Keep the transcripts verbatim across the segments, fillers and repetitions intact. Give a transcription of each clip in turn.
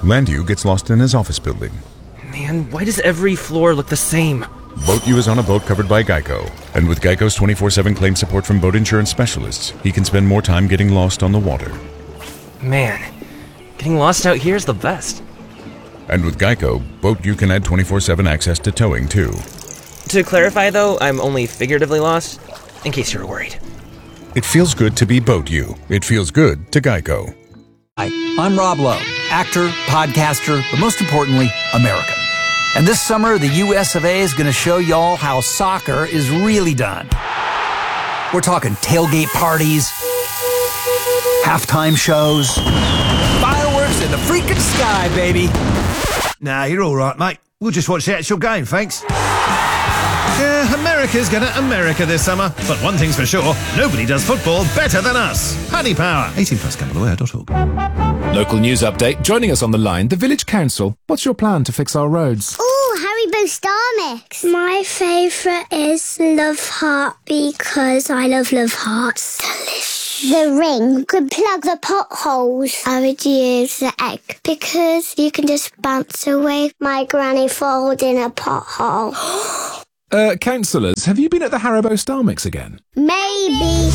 Landu gets lost in his office building. Man, why does every floor look the same? Boat U is on a boat covered by Geico, and with Geico's twenty-four seven claim support from boat insurance specialists, he can spend more time getting lost on the water. Man, getting lost out here is the best. And with Geico, Boat U can add twenty-four seven access to towing too. To clarify though, I'm only figuratively lost, in case you're worried. It feels good to be Boat U. It feels good to Geico. Hi, I'm Rob Lowe, actor, podcaster, but most importantly, American. And this summer, the U S of A is going to show y'all how soccer is really done. We're talking tailgate parties, halftime shows, fireworks in the freaking sky, baby. Nah, you're all right, mate. We'll just watch the actual game, thanks. Yeah, America's gonna America this summer. But one thing's for sure, nobody does football better than us. Paddy Power. eighteen plus gamble aware dot org. Local news update. Joining us on the line, the Village Council. What's your plan to fix our roads? Oh, Haribo Star Mix. My favourite is Love Heart because I love Love Hearts. Delicious. The ring could plug the potholes. I would use the egg because you can just bounce away my granny falls in a pothole. Uh, councillors, have you been at the Haribo Star Mix again? Maybe.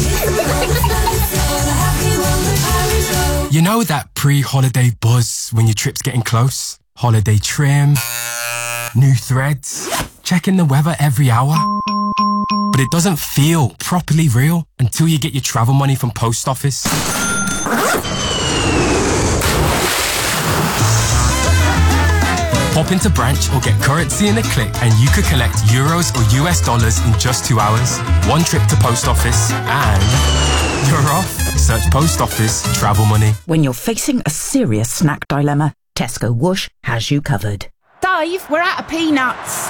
You know that pre-holiday buzz when your trip's getting close? Holiday trim, new threads, checking the weather every hour. But it doesn't feel properly real until you get your travel money from Post Office. Pop into branch or get currency in a click and you could collect euros or U S dollars in just two hours. One trip to Post Office and you're off. Search Post Office travel money. When you're facing a serious snack dilemma, Tesco Whoosh has you covered. Dave, we're out of peanuts.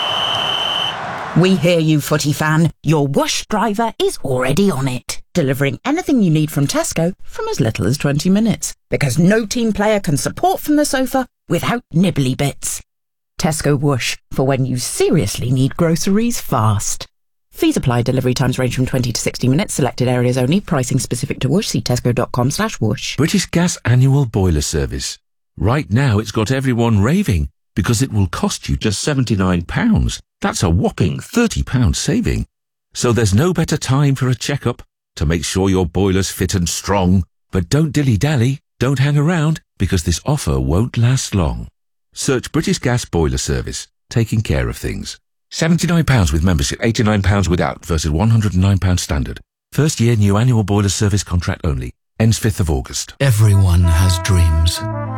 We hear you, footy fan. Your Whoosh driver is already on it, delivering anything you need from Tesco from as little as twenty minutes. Because no team player can support from the sofa without nibbly bits. Tesco Whoosh, for when you seriously need groceries fast. Fees apply. Delivery times range from twenty to sixty minutes. Selected areas only. Pricing specific to Whoosh. See tesco.com slash whoosh. British Gas annual boiler service. Right now it's got everyone raving because it will cost you just seventy-nine pounds. That's a whopping thirty pounds saving. So there's no better time for a checkup to make sure your boiler's fit and strong. But don't dilly-dally, don't hang around, because this offer won't last long. Search British Gas Boiler Service, taking care of things. seventy-nine pounds with membership, eighty-nine pounds without versus one hundred and nine pounds standard. First year new annual boiler service contract only. Ends fifth of August. Everyone has dreams.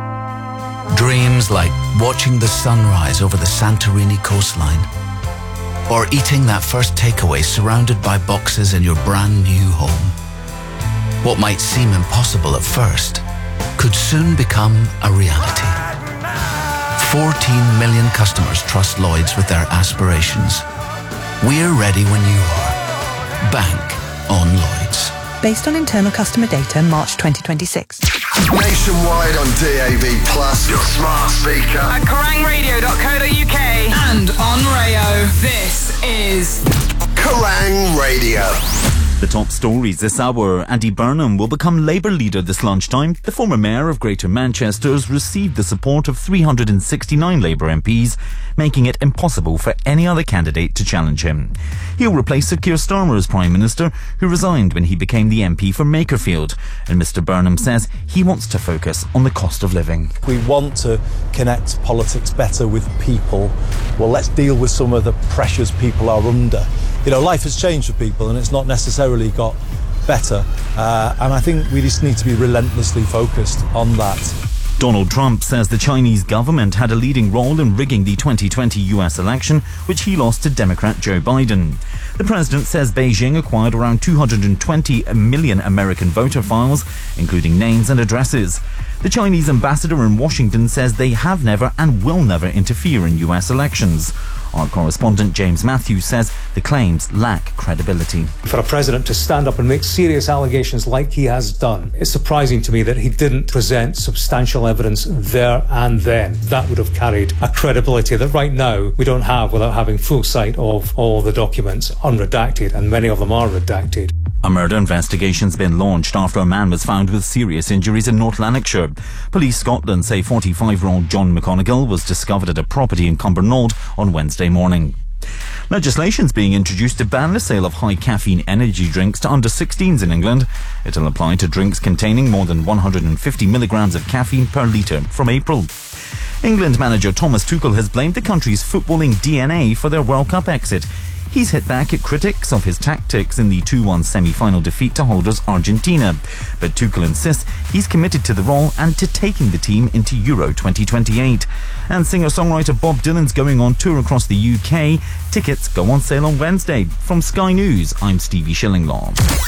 Dreams like watching the sunrise over the Santorini coastline, or eating that first takeaway surrounded by boxes in your brand new home. What might seem impossible at first could soon become a reality. fourteen million customers trust Lloyds with their aspirations. We're ready when you are. Bank on Lloyds. Based on internal customer data, March twenty twenty-six. Nationwide on D A B Plus, your smart speaker. At kerrang radio dot co dot uk and on Rayo. This is Kerrang Radio. The top stories this hour. Andy Burnham will become Labour leader this lunchtime. The former mayor of Greater Manchester has received the support of three hundred sixty-nine Labour M Ps, making it impossible for any other candidate to challenge him. He'll replace Sir Keir Starmer as Prime Minister, who resigned when he became the M P for Makerfield. And Mr Burnham says he wants to focus on the cost of living. We want to connect politics better with people. Well, let's deal with some of the pressures people are under. You know, life has changed for people and it's not necessarily got better. Uh, and I think we just need to be relentlessly focused on that. Donald Trump says the Chinese government had a leading role in rigging the twenty twenty U S election, which he lost to Democrat Joe Biden. The president says Beijing acquired around two hundred twenty million American voter files, including names and addresses. The Chinese ambassador in Washington says they have never and will never interfere in U S elections. Our correspondent James Matthews says the claims lack credibility. For a president to stand up and make serious allegations like he has done, it's surprising to me that he didn't present substantial evidence there and then. That would have carried a credibility that right now we don't have without having full sight of all the documents unredacted, and many of them are redacted. A murder investigation's been launched after a man was found with serious injuries in North Lanarkshire. Police Scotland say forty-five-year-old John McGonigal was discovered at a property in Cumbernauld on Wednesday morning. Legislation's being introduced to ban the sale of high caffeine energy drinks to under sixteens in England. It'll apply to drinks containing more than one hundred fifty milligrams of caffeine per litre from April. England manager Thomas Tuchel has blamed the country's footballing D N A for their World Cup exit. He's hit back at critics of his tactics in the two one semi-final defeat to holders Argentina. But Tuchel insists he's committed to the role and to taking the team into Euro twenty twenty-eight. And singer-songwriter Bob Dylan's going on tour across the U K. Tickets go on sale on Wednesday. From Sky News, I'm Stevie Shillinglaw.